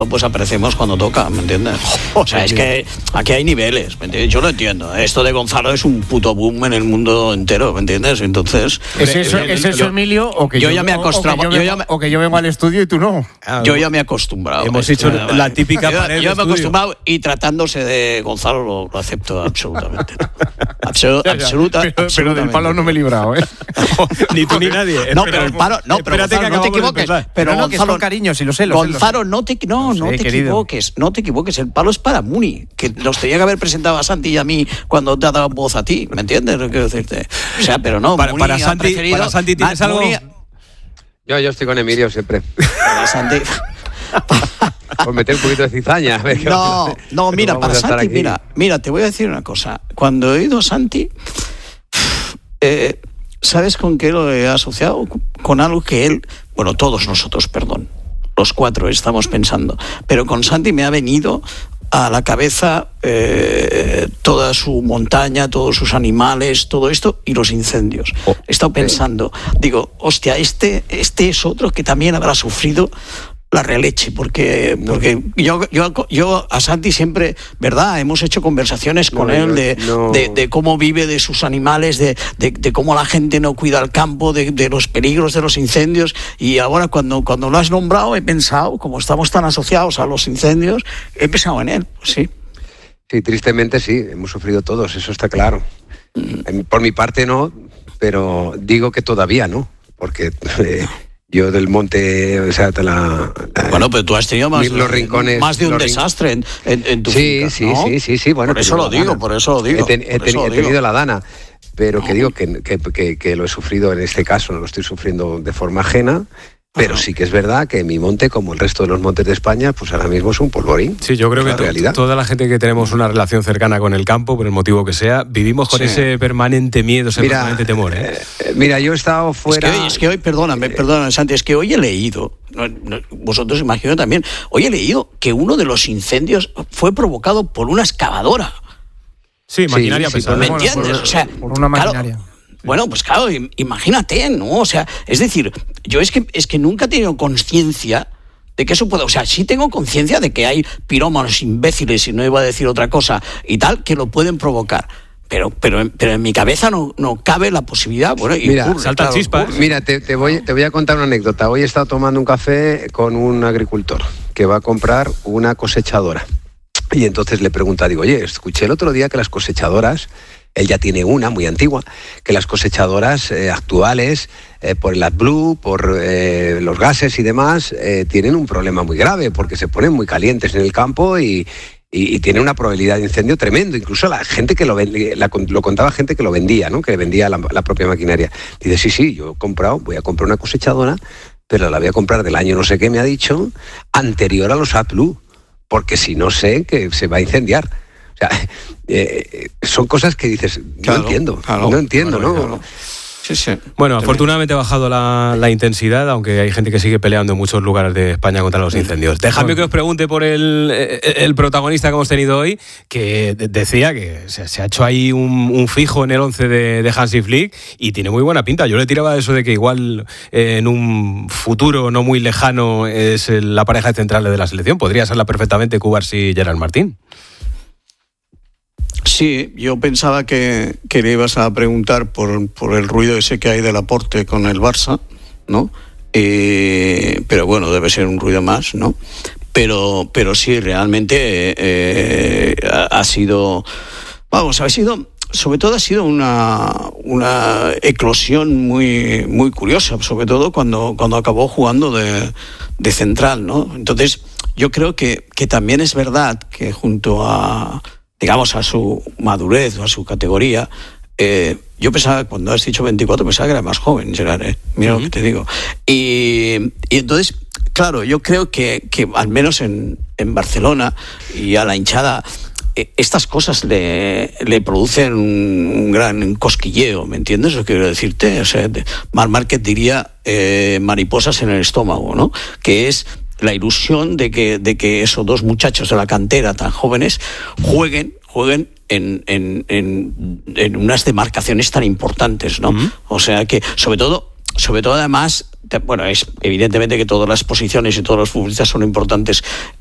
pues aparecemos cuando toca, ¿me entiendes? O sea, es que aquí hay niveles, ¿me entiendes? Yo lo entiendo. Esto de Gonzalo es un puto boom en el mundo entero, ¿me entiendes? Entonces... ¿Es eso, Emilio? O que yo ya me he acostumbrado. O que yo vengo al estudio y tú no. Yo ya me he acostumbrado. Hemos hecho la típica pared. Yo me he acostumbrado y tratándose de Gonzalo lo acepto absolutamente. Absolutamente. Pero del palo no me he librado, ¿eh? Ni tú ni nadie. No, pero el palo... No, pero Gonzalo, no te equivoques. Pero no, que son cariño, si lo sé. Gonzalo, no te equivoques. No te equivoques. El palo es para Muni, que nos tenía que haber presentado a Santi y a mí cuando te ha dado voz a ti, ¿me entiendes? Quiero decirte. O sea, pero no. Para Santi ¿tienes algo? Yo estoy con Emilio siempre. Para Santi... Por meter un poquito de cizaña. No, mira, para Santi, mira, te voy a decir una cosa. Cuando he oído a Santi, ¿sabes con qué lo he asociado? Con algo que él, bueno, todos nosotros, perdón, los cuatro estamos pensando, pero con Santi me ha venido a la cabeza toda su montaña, todos sus animales, todo esto y los incendios. He estado pensando, digo, hostia, este es otro que también habrá sufrido la releche, porque yo a Santi siempre, ¿verdad? Hemos hecho conversaciones con él de cómo vive de sus animales, de cómo la gente no cuida el campo, de los peligros de los incendios, y ahora cuando lo has nombrado he pensado, como estamos tan asociados a los incendios, he pensado en él, sí. Sí, tristemente sí, hemos sufrido todos, eso está claro. Por mi parte no, pero digo que todavía no, porque... Yo del monte, o sea, bueno, pero tú has tenido más de un desastre en tu finca, ¿no? Sí. Bueno, por eso lo digo. He tenido la dana, pero que digo que lo he sufrido en este caso, no lo estoy sufriendo de forma ajena. Pero sí que es verdad que mi monte, como el resto de los montes de España, pues ahora mismo es un polvorín. Sí, yo creo que toda la gente que tenemos una relación cercana con el campo, por el motivo que sea, vivimos con ese permanente miedo, permanente temor. Mira, yo he estado fuera... Es que hoy, perdóname, Santi, es que hoy he leído, vosotros imagino también, hoy he leído que uno de los incendios fue provocado por una excavadora. Sí, maquinaria pesada. ¿Me entiendes? O sea, por una maquinaria. Claro, bueno, pues claro, imagínate, ¿no? O sea, es decir, yo es que nunca he tenido conciencia de que eso puede... O sea, sí tengo conciencia de que hay pirómanos imbéciles, y no iba a decir otra cosa, y tal, que lo pueden provocar. Pero en mi cabeza no cabe la posibilidad. Bueno, y mira, saltan chispas. Mira, te voy a contar una anécdota. Hoy he estado tomando un café con un agricultor que va a comprar una cosechadora. Y entonces le pregunta, digo, oye, escuché el otro día que las cosechadoras... Él ya tiene una muy antigua, que las cosechadoras actuales, por el AdBlue, por los gases y demás, tienen un problema muy grave, porque se ponen muy calientes en el campo y tienen una probabilidad de incendio tremendo. Incluso la gente que lo vendía, lo contaba gente que lo vendía, ¿no? Que vendía la propia maquinaria. Dice, sí, yo voy a comprar una cosechadora, pero la voy a comprar del año no sé qué, me ha dicho, anterior a los AdBlue, porque si no sé que se va a incendiar. O sea, son cosas que dices, no entiendo, ¿no? Sí. Bueno, afortunadamente ha bajado la intensidad, aunque hay gente que sigue peleando en muchos lugares de España contra los incendios. Déjame que os pregunte por el protagonista que hemos tenido hoy, que decía que se ha hecho ahí un fijo en el 11 de Hansi Flick y tiene muy buena pinta. Yo le tiraba eso de que igual en un futuro no muy lejano es la pareja central de la selección. Podría serla perfectamente Cubarsí y Gerard Martín. Sí, yo pensaba que le ibas a preguntar por el ruido ese que hay del Laporte con el Barça, ¿no? Pero bueno, debe ser un ruido más, ¿no? Pero sí, realmente ha sido... Vamos, sobre todo ha sido una eclosión muy, muy curiosa, sobre todo cuando acabó jugando de central, ¿no? Entonces, yo creo que también es verdad que junto a su madurez o a su categoría, yo pensaba, cuando has dicho 24, pensaba que era más joven, Gerard, mira lo que te digo. Y entonces, claro, yo creo que al menos en Barcelona y a la hinchada, estas cosas le producen un gran cosquilleo, ¿me entiendes lo que quiero decirte? O sea, Marc Márquez diría mariposas en el estómago, ¿no? Que es la ilusión de que esos dos muchachos de la cantera tan jóvenes jueguen en unas demarcaciones tan importantes, ¿no? O sea que, sobre todo además, bueno, es evidentemente que todas las posiciones y todos los futbolistas son importantes